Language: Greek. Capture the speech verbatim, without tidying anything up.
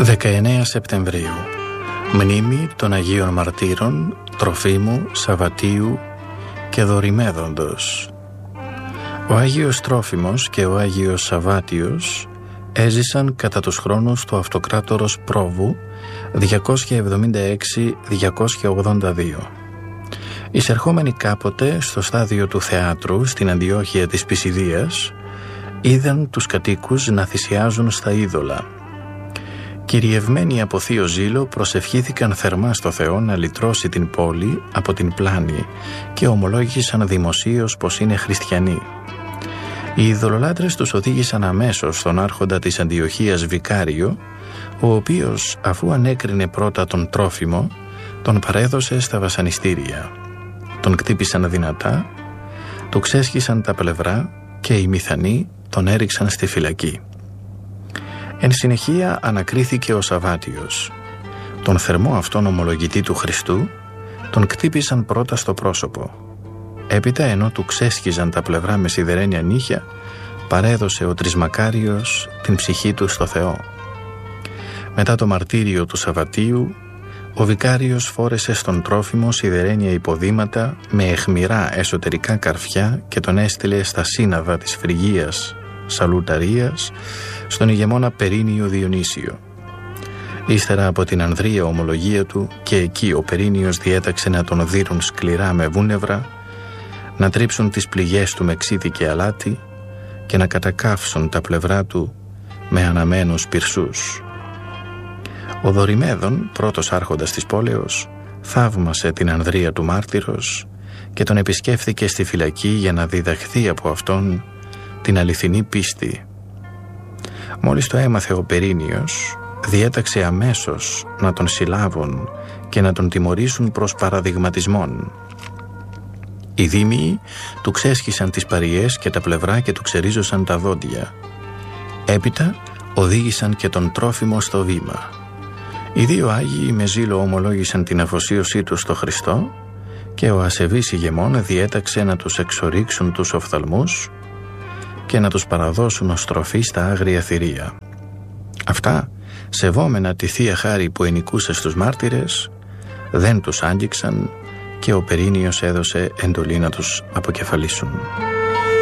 δεκαεννέα Σεπτεμβρίου. Μνήμη των Αγίων Μαρτύρων Τροφίμου, Σαββατίου και Δωρημέδοντος. Ο Άγιος Τρόφιμος και ο Άγιος Σαββάτιος έζησαν κατά τους χρόνους του αυτοκράτορος Πρόβου διακόσια εβδομήντα έξι με διακόσια ογδόντα δύο. Εισερχόμενοι κάποτε στο στάδιο του θεάτρου στην Αντιόχεια της Πισιδίας, είδαν τους κατοίκους να θυσιάζουν στα είδωλα. Κυριευμένοι από θείο ζήλο, προσευχήθηκαν θερμά στο Θεό να λυτρώσει την πόλη από την πλάνη και ομολόγησαν δημοσίως πως είναι χριστιανοί. Οι ειδωλολάτρες τους οδήγησαν αμέσως στον άρχοντα της Αντιοχίας Βικάριο, ο οποίος, αφού ανέκρινε πρώτα τον Τρόφιμο, τον παρέδωσε στα βασανιστήρια. Τον κτύπησαν δυνατά, του ξέσχισαν τα πλευρά και οι μηθανοί τον έριξαν στη φυλακή. Εν συνεχεία ανακρίθηκε ο Σαββάτιος. Τον θερμό αυτόν ομολογητή του Χριστού τον κτύπησαν πρώτα στο πρόσωπο. Έπειτα, ενώ του ξέσχιζαν τα πλευρά με σιδερένια νύχια, παρέδωσε ο Τρισμακάριος την ψυχή του στο Θεό. Μετά το μαρτύριο του Σαββατίου, ο Βικάριος φόρεσε στον Τρόφιμο σιδερένια υποδήματα με αιχμηρά εσωτερικά καρφιά και τον έστειλε στα σύνναδα της Φρυγίας Σαλουταρίας στον ηγεμόνα Περίνιο Διονύσιο. Ύστερα από την ανδρεία ομολογία του, και εκεί ο Περίνιος διέταξε να τον δείρουν σκληρά με βούνευρα, να τρίψουν τις πληγές του με ξύδι και αλάτι και να κατακάψουν τα πλευρά του με αναμένους πυρσούς. Ο Δωρημέδων, πρώτος άρχοντας της πόλεως, θαύμασε την ανδρεία του μάρτυρος και τον επισκέφθηκε στη φυλακή για να διδαχθεί από αυτόν την αληθινή πίστη. Μόλις το έμαθε ο Περίνιος, διέταξε αμέσως να τον συλλάβουν και να τον τιμωρήσουν προς παραδειγματισμόν. Οι δήμιοι του ξέσχισαν τις παριές και τα πλευρά και του ξερίζωσαν τα δόντια. Έπειτα οδήγησαν και τον Τρόφιμο στο βήμα. Οι δύο Άγιοι με ζήλο ομολόγησαν την αφοσίωσή τους στο Χριστό και ο ασεβής ηγεμόν διέταξε να τους εξορίξουν τους οφθαλμούς και να τους παραδώσουν ως τροφή στα άγρια θηρία. Αυτά, σεβόμενα τη Θεία Χάρη που ενικούσε στους μάρτυρες, δεν τους άγγιξαν και ο Περίνιος έδωσε εντολή να τους αποκεφαλίσουν.